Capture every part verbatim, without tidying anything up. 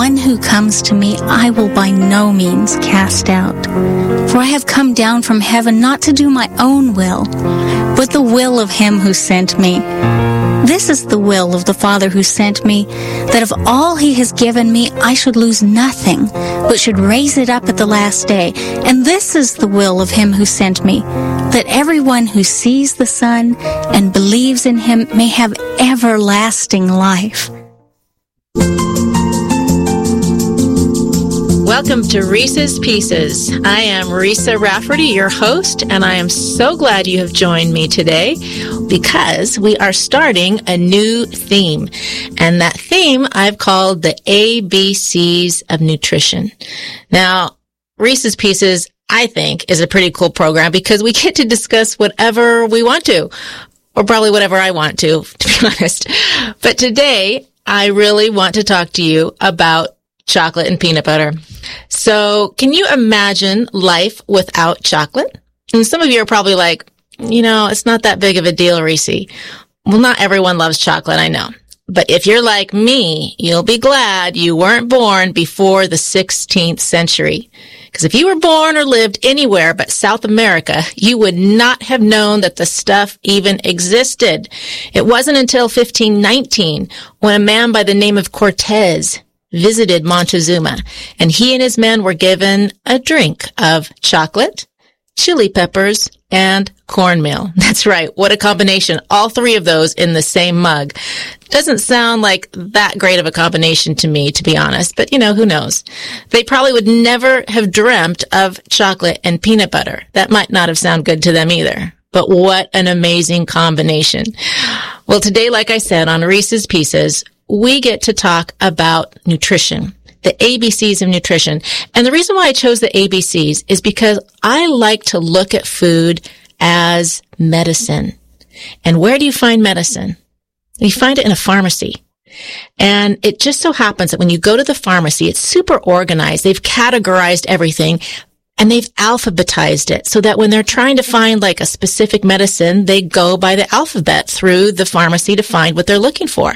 one who comes to me I will by no means cast out. For I have come down from heaven not to do my own will, but the will of him who sent me. This is the will of the Father who sent me, that of all he has given me I should lose nothing, but should raise it up at the last day. And this is the will of him who sent me, that everyone who sees the Son and believes in him may have everlasting life. Welcome to Reese's Pieces. I am Risa Rafferty, your host, and I am so glad you have joined me today because we are starting a new theme. And that theme I've called the A B Cs of Nutrition. Now, Reese's Pieces, I think, is a pretty cool program because we get to discuss whatever we want to, or probably whatever I want to, to be honest. But today, I really want to talk to you about chocolate and peanut butter. So can you imagine life without chocolate? And some of you are probably like, you know, it's not that big of a deal, Reese. Well, not everyone loves chocolate, I know. But if you're like me, you'll be glad you weren't born before the sixteenth century. Because if you were born or lived anywhere but South America, you would not have known that the stuff even existed. It wasn't until fifteen nineteen when a man by the name of Cortez visited Montezuma, and he and his men were given a drink of chocolate, chili peppers, and cornmeal. That's right. What a combination. All three of those in the same mug. Doesn't sound like that great of a combination to me, to be honest, but you know, who knows? They probably would never have dreamt of chocolate and peanut butter. That might not have sounded good to them either. But what an amazing combination. Well, today, like I said, on Reese's Pieces, we get to talk about nutrition, the A B Cs of nutrition. And the reason why I chose the A B Cs is because I like to look at food as medicine. And where do you find medicine? You find it in a pharmacy. And it just so happens that when you go to the pharmacy, it's super organized. They've categorized everything and they've alphabetized it so that when they're trying to find like a specific medicine, they go by the alphabet through the pharmacy to find what they're looking for.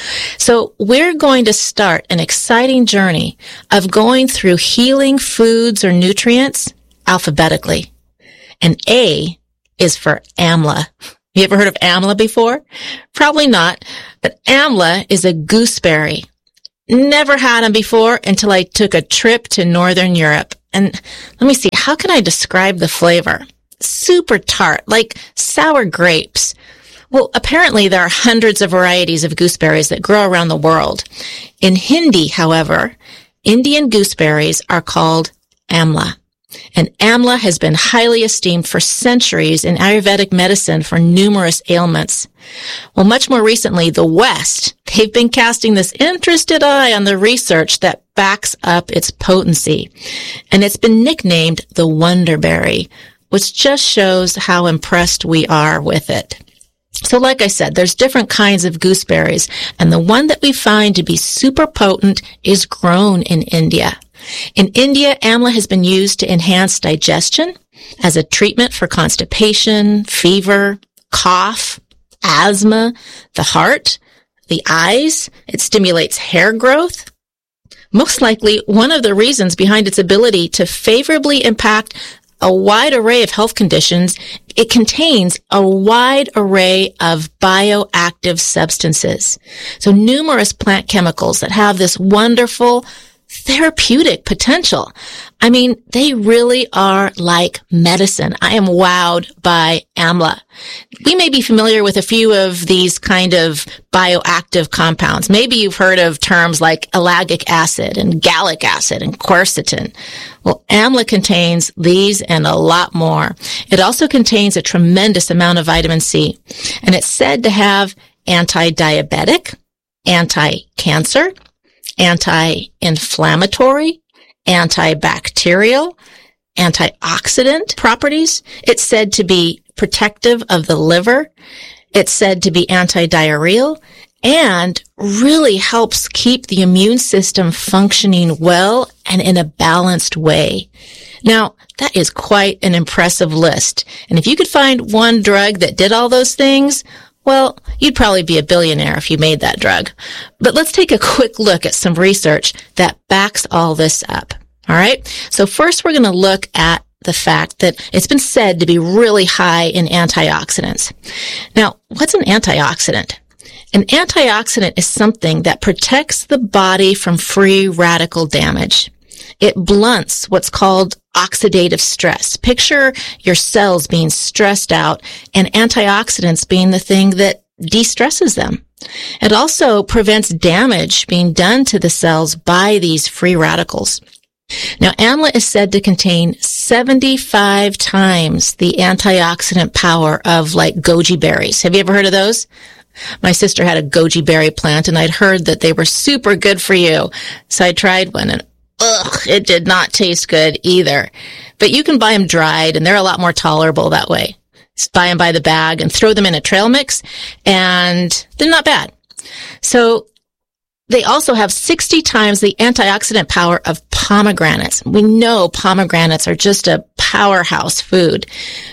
So we're going to start an exciting journey of going through healing foods or nutrients alphabetically. And A is for amla. You ever heard of amla before? Probably not, but amla is a gooseberry. Never had them before until I took a trip to Northern Europe. And let me see, how can I describe the flavor? Super tart, like sour grapes. Well, apparently there are hundreds of varieties of gooseberries that grow around the world. In Hindi, however, Indian gooseberries are called amla. And amla has been highly esteemed for centuries in Ayurvedic medicine for numerous ailments. Well, much more recently, the West, they've been casting this interested eye on the research that backs up its potency. And it's been nicknamed the Wonderberry, which just shows how impressed we are with it. So like I said, there's different kinds of gooseberries, and the one that we find to be super potent is grown in India. In India, amla has been used to enhance digestion as a treatment for constipation, fever, cough, asthma, the heart, the eyes. It stimulates hair growth. Most likely, one of the reasons behind its ability to favorably impact a wide array of health conditions, it contains a wide array of bioactive substances. So numerous plant chemicals that have this wonderful therapeutic potential. I mean, they really are like medicine. I am wowed by amla. We may be familiar with a few of these kind of bioactive compounds. Maybe you've heard of terms like ellagic acid and gallic acid and quercetin. Well, amla contains these and a lot more. It also contains a tremendous amount of vitamin C, and it's said to have anti-diabetic, anti-cancer, anti-inflammatory, antibacterial, antioxidant properties. It's said to be protective of the liver. It's said to be anti-diarrheal and really helps keep the immune system functioning well and in a balanced way. Now, that is quite an impressive list. And if you could find one drug that did all those things, Well, you'd probably be a billionaire if you made that drug. But let's take a quick look at some research that backs all this up. All right? So first we're going to look at the fact that it's been said to be really high in antioxidants. Now, what's an antioxidant? An antioxidant is something that protects the body from free radical damage. It blunts what's called oxidative stress. Picture your cells being stressed out and antioxidants being the thing that de-stresses them. It also prevents damage being done to the cells by these free radicals. Now, amla is said to contain seventy-five times the antioxidant power of like goji berries. Have you ever heard of those? My sister had a goji berry plant and I'd heard that they were super good for you. So I tried one and ugh, it did not taste good either. But you can buy them dried and they're a lot more tolerable that way. Just buy them by the bag and throw them in a trail mix and they're not bad. So they also have sixty times the antioxidant power of pomegranates. We know pomegranates are just a powerhouse food.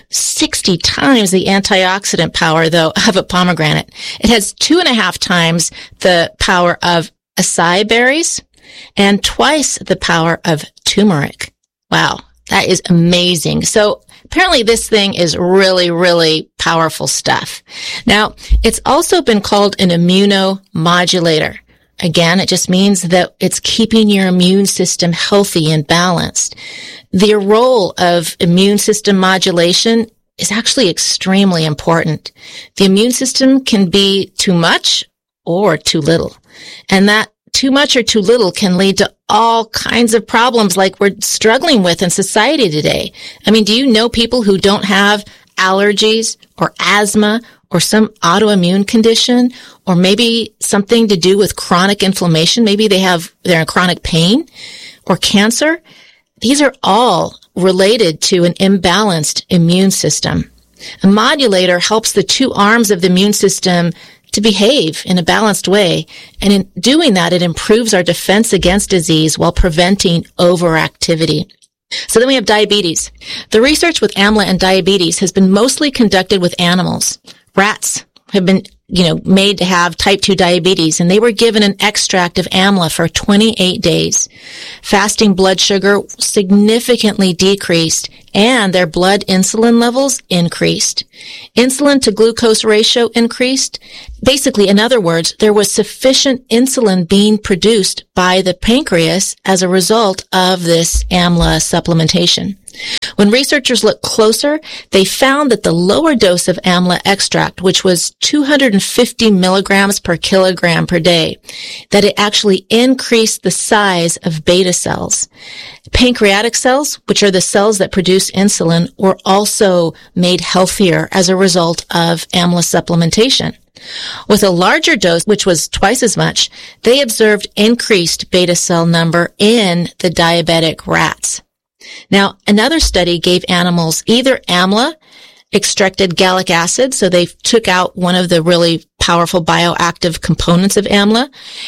sixty times the antioxidant power, though, of a pomegranate. It has two and a half times the power of acai berries and twice the power of turmeric. Wow, that is amazing. So apparently this thing is really, really powerful stuff. Now, it's also been called an immunomodulator. Again, it just means that it's keeping your immune system healthy and balanced. The role of immune system modulation is actually extremely important. The immune system can be too much or too little. And that too much or too little can lead to all kinds of problems like we're struggling with in society today. I mean, do you know people who don't have allergies or asthma or some autoimmune condition, or maybe something to do with chronic inflammation? Maybe they have, they're in chronic pain or cancer. These are all related to an imbalanced immune system. A modulator helps the two arms of the immune system to behave in a balanced way. And in doing that, it improves our defense against disease while preventing overactivity. So then we have diabetes. The research with amla and diabetes has been mostly conducted with animals. Rats have been, you know, made to have type two diabetes, and they were given an extract of amla for twenty-eight days. Fasting blood sugar significantly decreased, and their blood insulin levels increased. Insulin to glucose ratio increased. Basically, in other words, there was sufficient insulin being produced by the pancreas as a result of this amla supplementation. When researchers looked closer, they found that the lower dose of amla extract, which was two hundred fifty milligrams per kilogram per day, that it actually increased the size of beta cells. Pancreatic cells, which are the cells that produce insulin, were also made healthier as a result of amla supplementation. With a larger dose, which was twice as much, they observed increased beta cell number in the diabetic rats. Now, another study gave animals either amla, extracted gallic acid, so they took out one of the really powerful bioactive components of amla,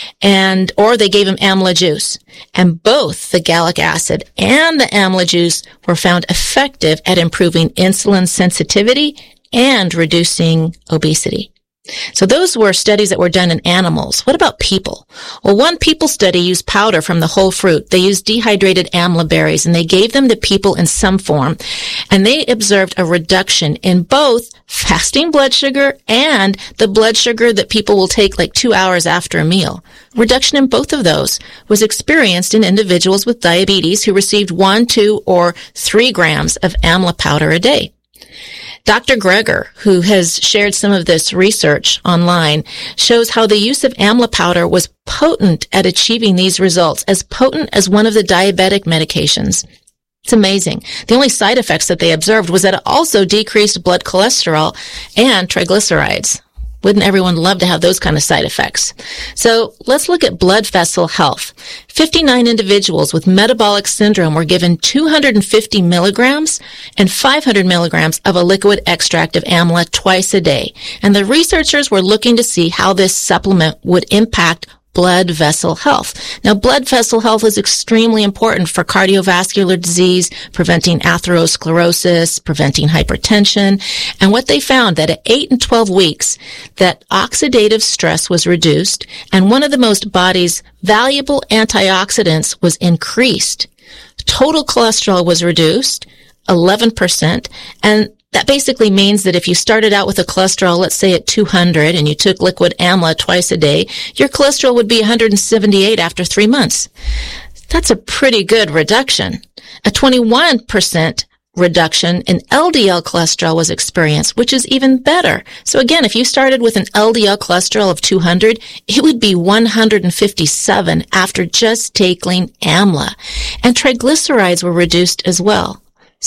and or they gave them amla juice. And both the gallic acid and the amla juice were found effective at improving insulin sensitivity and reducing obesity. So those were studies that were done in animals. What about people? Well, one people study used powder from the whole fruit. They used dehydrated amla berries, and they gave them to people in some form. And they observed a reduction in both fasting blood sugar and the blood sugar that people will take like two hours after a meal. Reduction in both of those was experienced in individuals with diabetes who received one, two, or three grams of amla powder a day. Doctor Greger, who has shared some of this research online, shows how the use of amla powder was potent at achieving these results, as potent as one of the diabetic medications. It's amazing. The only side effects that they observed was that it also decreased blood cholesterol and triglycerides. Wouldn't everyone love to have those kind of side effects? So let's look at blood vessel health. fifty-nine individuals with metabolic syndrome were given two hundred fifty milligrams and five hundred milligrams of a liquid extract of amla twice a day. And the researchers were looking to see how this supplement would impact blood vessel health. Now, blood vessel health is extremely important for cardiovascular disease, preventing atherosclerosis, preventing hypertension. And what they found that at eight and twelve weeks, that oxidative stress was reduced, and one of the most body's valuable antioxidants was increased. Total cholesterol was reduced, eleven percent, and that basically means that if you started out with a cholesterol, let's say at two hundred, and you took liquid amla twice a day, your cholesterol would be one hundred seventy-eight after three months. That's a pretty good reduction. A twenty-one percent reduction in L D L cholesterol was experienced, which is even better. So again, if you started with an L D L cholesterol of two hundred, it would be one hundred fifty-seven after just taking amla. And triglycerides were reduced as well.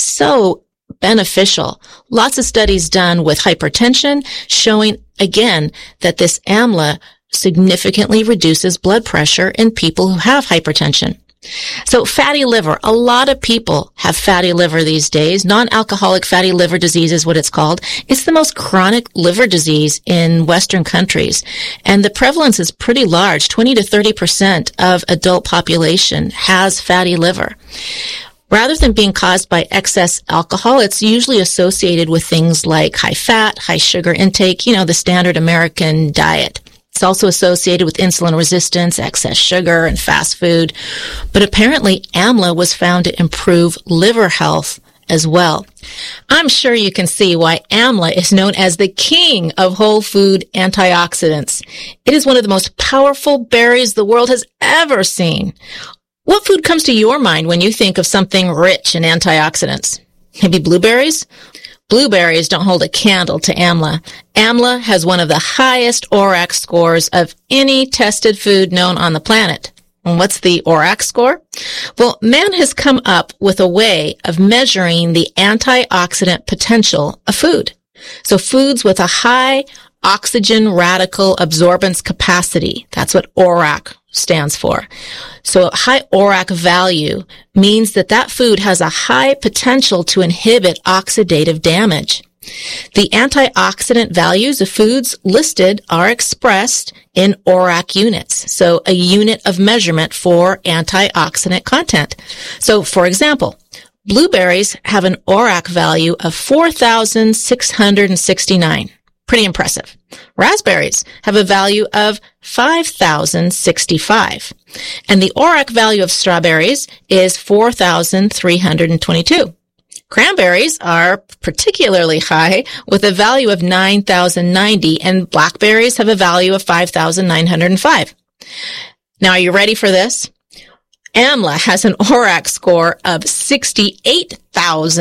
So beneficial. Lots of studies done with hypertension showing, again, that this amla significantly reduces blood pressure in people who have hypertension. So fatty liver. A lot of people have fatty liver these days. Non-alcoholic fatty liver disease is what it's called. It's the most chronic liver disease in Western countries. And the prevalence is pretty large. twenty to thirty percent of adult population has fatty liver. Rather than being caused by excess alcohol, it's usually associated with things like high fat, high sugar intake, you know, the standard American diet. It's also associated with insulin resistance, excess sugar, and fast food. But apparently, amla was found to improve liver health as well. I'm sure you can see why amla is known as the king of whole food antioxidants. It is one of the most powerful berries the world has ever seen. What food comes to your mind when you think of something rich in antioxidants? Maybe blueberries? Blueberries don't hold a candle to amla. Amla has one of the highest O R A C scores of any tested food known on the planet. And what's the O R A C score? Well, man has come up with a way of measuring the antioxidant potential of food. So foods with a high oxygen radical absorbance capacity, that's what O R A C stands for. So a high O R A C value means that that food has a high potential to inhibit oxidative damage. The antioxidant values of foods listed are expressed in O R A C units, so a unit of measurement for antioxidant content. So, for example, blueberries have an O R A C value of four thousand six hundred sixty-nine. Pretty impressive. Raspberries have a value of five thousand sixty-five. And the O R A C value of strawberries is four thousand three hundred twenty-two. Cranberries are particularly high with a value of nine thousand ninety, and blackberries have a value of five thousand nine hundred five. Now, are you ready for this? Amla has an O R A C score of sixty-eight thousand.